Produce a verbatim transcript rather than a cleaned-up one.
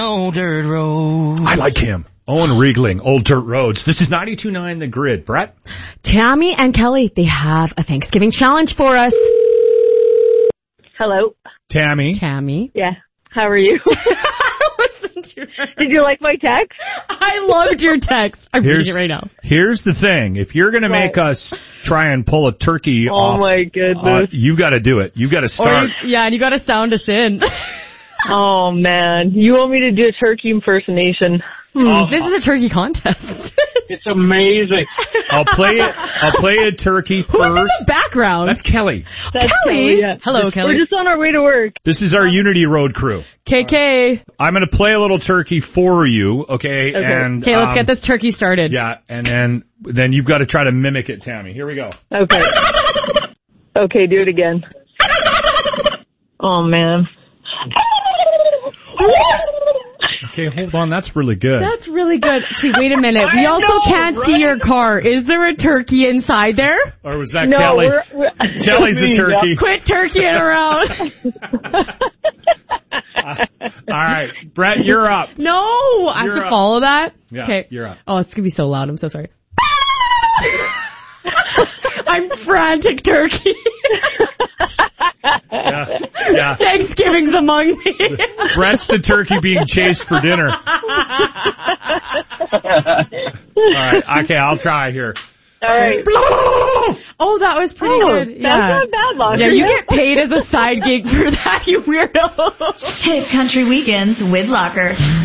Old Dirt Road. I like him. Owen Riegling, Old Dirt Roads. This is ninety-two point nine The Grid. Brett? Tammy and Kelly, they have a Thanksgiving challenge for us. Hello. Tammy. Tammy. Yeah. How are you? Listen to her. Did you like my text? I loved your text. I'm Here's, reading it right now. Here's the thing. If you're going to make us try and pull a turkey oh off, my goodness. Uh, you've got to do it. You've got to start. Or you, yeah, and you got to sound us in. Oh, man. You want me to do a turkey impersonation? Hmm. Oh, this is a turkey contest. It's amazing. I'll play it. I'll play a turkey first. Who's in the background? That's Kelly. That's Kelly. Kelly, yeah. Hello, Just, Kelly. We're just on our way to work. This is our Unity Road crew. K K. I'm going to play a little turkey for you, okay? Okay. And Okay, let's um, get this turkey started. Yeah, and then then you've got to try to mimic it, Tammy. Here we go. Okay. Okay, do it again. Oh, man. Okay, hold on. That's really good. That's really good. Okay, wait a minute. We also know, can't right? see your car. Is there a turkey inside there? Or was that No, Kelly? we're, we're Kelly's the turkey. Quit turkeying around. All right, Brett, you're up. No, I have You're to up. follow that. Yeah, Okay. you're up. Oh, it's gonna be so loud. I'm so sorry. I'm frantic turkey. Yeah, yeah. Thanksgiving's among me. Brett's the turkey being chased for dinner. All right, okay, I'll try here. All right. Oh, that was pretty Oh, good. that's Yeah. not bad, Locker. Yeah, you get paid as a side gig for that, you weirdo. Hit Country Weekends with Locker.